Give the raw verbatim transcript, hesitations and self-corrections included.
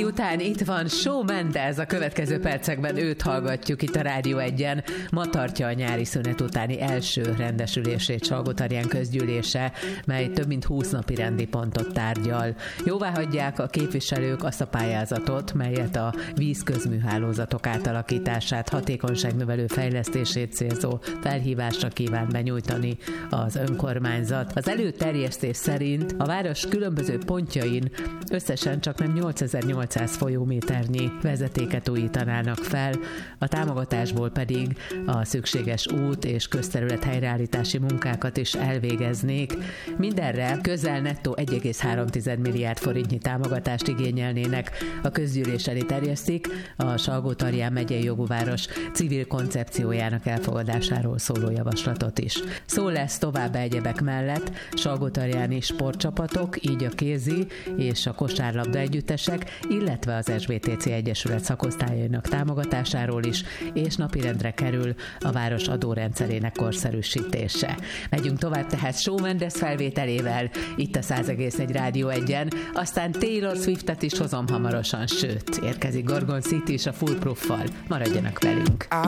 után itt van Shawn Mendes, a következő percekben őt hallgatjuk itt a Rádió Egyen. Ma tartja a nyári szünet utáni első rendesülését Salgótarján közgyűlése, mely több mint húsz napi rendi pontot tárgyal. Jóváhagyják a képviselők azt a pályázatot, melyet a vízközműhálózatok átalakítását, hatékonyságnövelő fejlesztését célzó felhívásra kíván benyújtani az önkormányzat. Az előterjesztés szerint a város különböző pontjain összesen csak nem nyolcezer-nyolcszáz folyóméternyi vezetéket újítanának fel, a támogatásból pedig a szükséges út és közterület helyreállítási munkákat is elvégeznék. Mindenre közel nettó egy egész három milliárd forintnyi támogatást igényelnének. A közgyűlés elé terjesztik a Salgótarján megyei jogú város civil koncepciójának elfogadásáról szóló javaslatot is. Szó lesz továbbá egyebek mellett salgótarjáni sportcsapatok, így a kézi és a kosárlabda együttesek, illetve az es bé té cé Egyesület szakosztályainak támogatásáról is, és napirendre kerül a város adórendszerének korszerűsítése. Megyünk tovább tehát Shawn Mendes felvételével, itt a száz egész négy Rádió Egyen, aztán Taylor Swiftet is hozom hamarosan, sőt, érkezik Gorgon City is a Foolproof-val. Maradjanak velünk! I